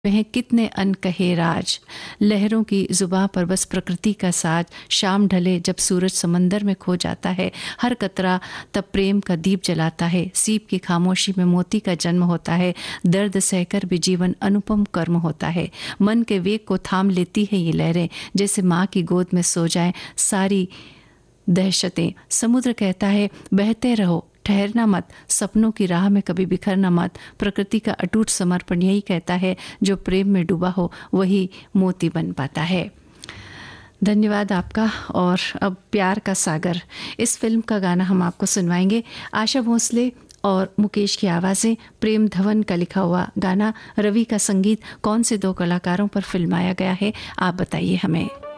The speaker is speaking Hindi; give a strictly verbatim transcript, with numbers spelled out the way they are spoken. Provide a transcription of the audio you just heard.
वह कितने अनकहे राज, लहरों की जुबां पर बस प्रकृति का साज। शाम ढले जब सूरज समंदर में खो जाता है, हर कतरा तब प्रेम का दीप जलाता है। सीप की खामोशी में मोती का जन्म होता है, दर्द सहकर भी जीवन अनुपम कर्म होता है। मन के वेग को थाम लेती है ये लहरें, जैसे माँ की गोद में सो जाएं सारी दहशतें। समुद्र कहता है बहते रहो, ठहरना मत, सपनों की राह में कभी बिखरना मत। प्रकृति का अटूट समर्पण यही कहता है, जो प्रेम में डूबा हो वही मोती बन पाता है। धन्यवाद आपका। और अब प्यार का सागर, इस फिल्म का गाना हम आपको सुनवाएंगे। आशा भोसले और मुकेश की आवाज़ें, प्रेम धवन का लिखा हुआ गाना, रवि का संगीत। कौन से दो कलाकारों पर फिल्माया गया है, आप बताइए हमें।